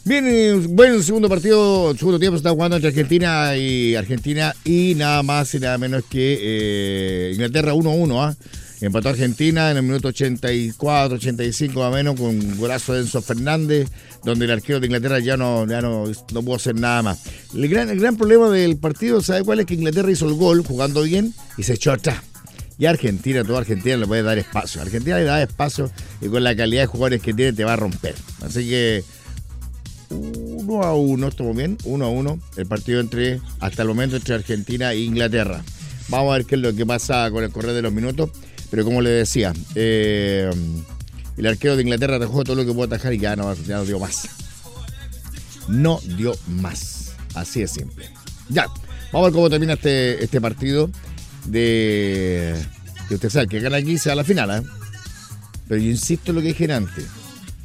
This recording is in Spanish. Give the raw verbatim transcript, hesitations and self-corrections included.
Bien, eh, bueno, el segundo partido, el segundo tiempo se está jugando entre Argentina y Argentina y nada más y nada menos que eh, Inglaterra uno a uno, ¿ah? ¿eh? Empató Argentina en el minuto ochenta y cuatro, ochenta y cinco más o menos con un golazo de Enzo Fernández, donde el arquero de Inglaterra ya no, ya no, no pudo hacer nada más. El gran, el gran problema del partido, ¿sabe cuál es? Que Inglaterra hizo el gol jugando bien y se echó atrás. Y a Argentina, toda Argentina le puede dar espacio. Argentina le da espacio y con la calidad de jugadores que tiene te va a romper. Así que uno a uno, ¿estamos bien? uno a uno, el partido entre, hasta el momento entre Argentina e Inglaterra. Vamos a ver qué es lo que pasa con el correr de los minutos. Pero como le decía, eh, el arquero de Inglaterra atajó todo lo que pudo atajar y ya no, ya no dio más. No dio más. Así de simple. Ya, vamos a ver cómo termina este, este partido de... Que usted sabe que gana aquí se va a la final, ¿eh? Pero yo insisto en lo que dije antes.